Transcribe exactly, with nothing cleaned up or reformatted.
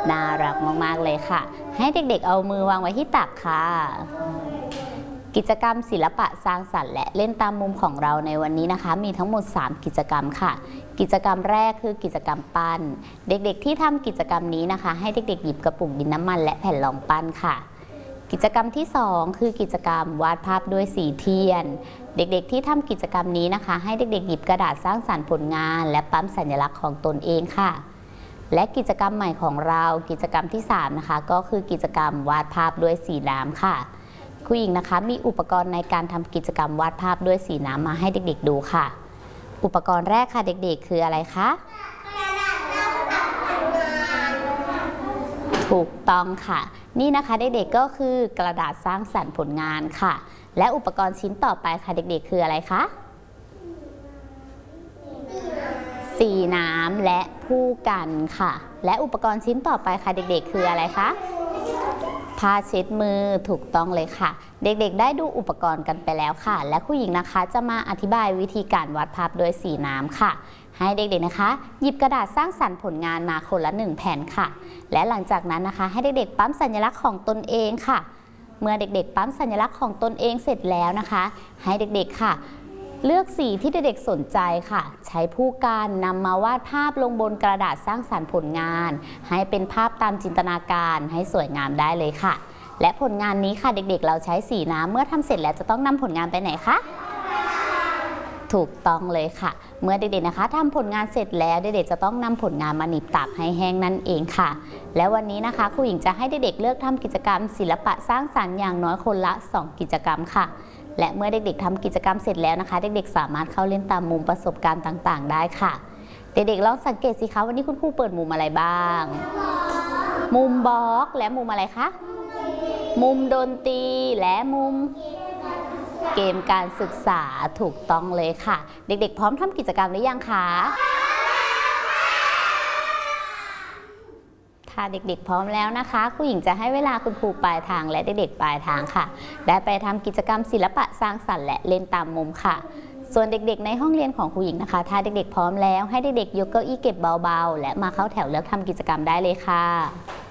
น่ารักมากๆเลยค่ะให้เด็กๆเอามือวางไว้ที่ตักค่ะกิจกรรมศิลปะสร้างสรรค์และเล่นตามมุมของเราในวันนี้นะคะมีทั้งหมดสามกิจกรรมค่ะกิจกรรมแรกคือกิจกรรมปั้นเด็กๆที่ทำกิจกรรมนี้นะคะให้เด็กๆหยิบกระปุกดินน้ำมันและแผ่นรองปั้นค่ะกิจกรรมที่สองคือกิจกรรมวาดภาพด้วยสีเทียนเด็กๆที่ทำกิจกรรมนี้นะคะให้เด็กๆหยิบกระดาษสร้างสรรค์ผลงานและปั๊มสัญลักษณ์ของตนเองค่ะและกิจกรรมใหม่ของเรากิจกรรมที่สามนะคะก็คือกิจกรรมวาดภาพด้วยสีน้ำค่ะครูหญิงนะคะมีอุปกรณ์ในการทำกิจกรรมวาดภาพด้วยสีน้ำมาให้เด็กๆดูค่ะอุปกรณ์แรกค่ะเด็กๆคืออะไรคะถูกต้องค่ะนี่นะคะเด็กๆก็คือกระดาษสร้างสรรค์ผลงานค่ะและอุปกรณ์ชิ้นต่อไปค่ะเด็กๆคืออะไรคะสีน้ำและผู้กันค่ะและอุปกรณ์ชิ้นต่อไปค่ะเด็กๆคืออะไรคะผ้าเช็ดมือถูกต้องเลยค่ะเด็กๆได้ดูอุปกรณ์กันไปแล้วค่ะและครูหญิงนะคะจะมาอธิบายวิธีการวาดภาพด้วยสีน้ำค่ะให้เด็กๆนะคะหยิบกระดาษสร้างสรรค์ผลงานมาคนละหนึ่งแผ่นค่ะและหลังจากนั้นนะคะให้เด็กๆปั๊มสัญลักษณ์ของตนเองค่ะเมื่อเด็กๆปั๊มสัญลักษณ์ของตนเองเสร็จแล้วนะคะให้เด็กๆค่ะเลือกสีที่เด็กๆสนใจค่ะใช้ผู้การนำมาวาดภาพลงบนกระดาษสร้างสรรค์ผลงานให้เป็นภาพตามจินตนาการให้สวยงามได้เลยค่ะและผลงานนี้ค่ะเด็กๆเราใช้สีน้ำเมื่อทำเสร็จแล้วจะต้องนำผลงานไปไหนคะถูกต้องเลยค่ะเมื่อเด็กๆนะคะทำผลงานเสร็จแล้วเด็กๆจะต้องนำผลงานมาหนีบตากให้แห้งนั่นเองค่ะและวันนี้นะคะครูหญิงจะให้เด็กๆเลือกทำกิจกรรมศิลปะสร้างสรรค์อย่างน้อยคนละสองกิจกรรมค่ะและเมื่อเด็กๆทำกิจกรรมเสร็จแล้วนะคะเด็กๆสามารถเข้าเล่นตามมุมประสบการณ์ต่างๆได้ค่ะเด็กๆลองสังเกตสิคะวันนี้คุณครูเปิดมุมอะไรบ้างมุมบล็อกและมุมอะไรคะมุมดนตรีและมุมเกมการศึกษาถูกต้องเลยค่ะเด็กๆพร้อมทำกิจกรรมหรือยังคะถ้าเด็กๆพร้อมแล้วนะคะครูหญิงจะให้เวลาคุณครูปลายทางและเด็กๆปลายทางค่ะได้ไปทำกิจกรรมศิลปะสร้างสรรค์และเล่นตามมุมค่ะส่วนเด็กๆในห้องเรียนของครูหญิงนะคะถ้าเด็กๆพร้อมแล้วให้เด็กๆยกเก้าอี้เก็บเบาๆและมาเข้าแถวเลือกทำกิจกรรมได้เลยค่ะ